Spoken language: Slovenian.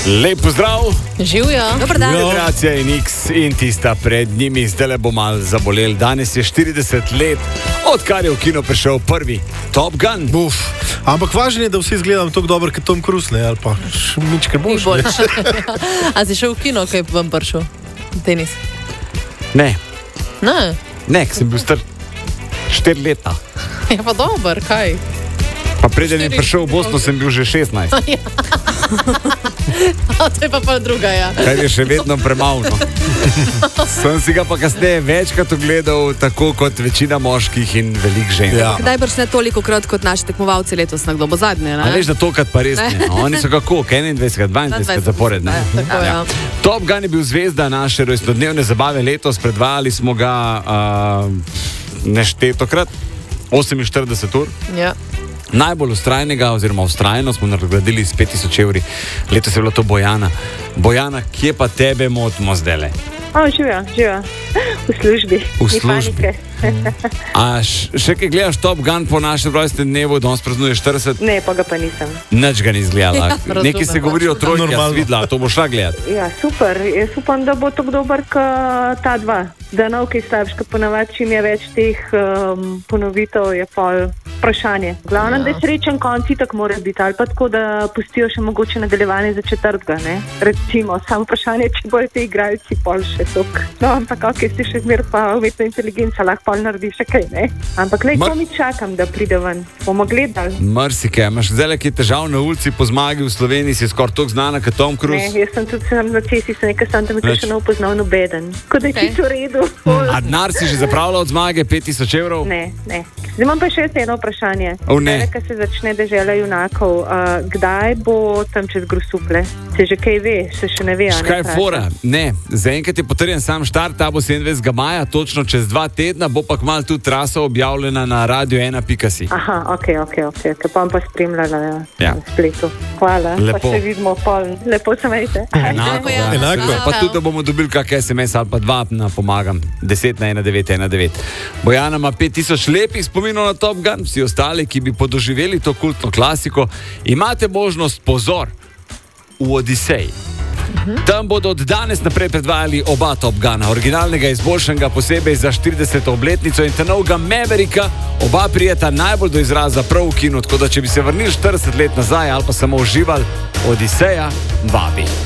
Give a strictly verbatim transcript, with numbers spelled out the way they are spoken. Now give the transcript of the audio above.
Lep pozdrav. Živijo. Dobar dan. Generacija N X in tista pred njimi, zdaj bo malo zabolel. Danes je štirideset let, odkar je v kino prišel prvi Top Gun. Uf. Ampak važno je, da vsi izgledam tako dobro kot Tom Cruise, ne? Ali pa mičke boš. A si šel v kino, kaj je vam prišel? Tenis? Ne, Ne. ne, ker sem bil star štiri leta. Je pa dober, kaj? Pa preden je prišel v Bosno, sem bil že šestnajst. A to je pa pa druga, ja. Kar je še vedno premalo. Sem si ga pa kasneje večkrat ogledal, tako kot večina moških in velik žensk. Ja. Kdaj brž ne toliko krat kot naši tekmovalci letos, na kdo bo zadnji, A ne? veš, da tokrat pa res ne. No, oni so kako, enaindvajset, dvaindvajset zaporedne. Tako, ja. Top Gun je bil zvezda naše rojstnodnevne zabave letos, predvajali smo ga uh, neštetokrat, oseminštirideset ur. Ja. Najbolj ustrajnega, oziroma ustrajno smo nadgradili s pet tisoč evri. Letos je bila to Bojana. Bojana, kje pa tebe motimo zdajle? O, živijo, živijo. V službi. V službi. A š, še kaj gledaš Top Gun po našem rojstnem dnevu, danes praznuješ štirideset? Ne, pa ga pa nisem. Nič ga ni izgledala. Ja, Nekaj se govori o trojki, jaz Normalno. videla, to bo šla gledati. Ja, super. Jaz upam, da bo tako dober kot ta dva. Da nov kaj slabš, ker ponavadi čim je več teh um, ponovitev, je pol vprašanje. Glavno, ja. Da je srečen konc, tako mora biti. Ali pa tako, da pustijo še mogoče nadaljevanje za četrtega, ne? Recimo, samo vprašanje, če bojo te igralci pol še tok. No, ampak ok, si še zmer pa umetna inteligenca, lahko pol naredi še kaj, ne? Ampak le, Mar- ko mi čakam, da pride ven. Bomo gledali. Mrsike, imaš zdaj ki je težav na ulici po zmagi v Sloveniji, si skoraj toliko znana kot Tom Ne, Cruise. jaz sem tudi sem na cesti, sem nekaj sam tam Več. še ne upoznal nobeden. Tako da je Okej. čisto v redu. A denar si že zapravila od zmage, pet tisoč evrov? Ne, ne. Zdaj imam pa še eno vprašanje. O, ne. Zdaj, ko se začne dežela junakov, uh, kdaj bo tam čez Grosuplje? Se že kaj ve, se še ne ve. a ne, Škaj vprašam. fora? Ne, zaenkrat je potrjen sam štart, ta bo sedemindvajsetega maja, točno čez dva tedna, bo pa kmalu tudi trasa objavljena na radio ena pika si. Aha, ok, ok, ok. Kaj pa bom pa spremljala ja. Ja. na spletu. Hvala. Lepo. Pa se vidimo pol. Lepo se majte. Enako, ja. ja. Enako. Pa tudi, da bomo dobili kak es em es ali pa dva, na pomagam. deset na ena devet ena devet. Bojana ima pet tisoč lepih spominov na Top Gun, vsi ostali, ki bi podoživeli to kultno klasiko, imate možnost, pozor, v Odiseji. Tam bodo od danes naprej predvajali oba Top Guna, originalnega izboljšanega posebej za štirideseto obletnico in novega Mavericka. Oba prijeta najbolj do izraza prav v kinu, tako da če bi se vrnili štirideset let nazaj ali pa samo uživali, Odiseja vabi.